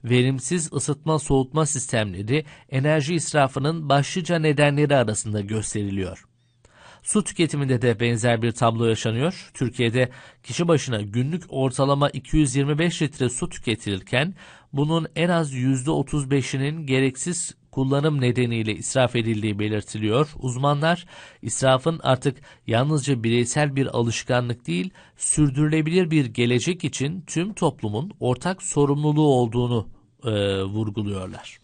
verimsiz ısıtma soğutma sistemleri enerji israfının başlıca nedenleri arasında gösteriliyor. Su tüketiminde de benzer bir tablo yaşanıyor. Türkiye'de kişi başına günlük ortalama 225 litre su tüketilirken bunun en az %35'inin gereksiz kullanım nedeniyle israf edildiği belirtiliyor. Uzmanlar israfın artık yalnızca bireysel bir alışkanlık değil, sürdürülebilir bir gelecek için tüm toplumun ortak sorumluluğu olduğunu vurguluyorlar.